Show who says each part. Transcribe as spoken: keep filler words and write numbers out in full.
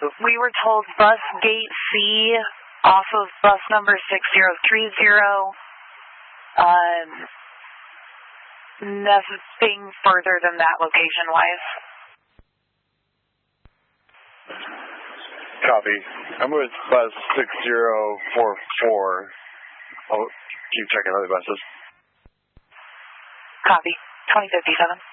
Speaker 1: We were told bus gate C off of bus number six zero three zero. Um, nothing further than that location-wise.
Speaker 2: Copy. I'm with bus six zero four four. I'll keep checking other buses.
Speaker 1: Copy. twenty fifty-seven.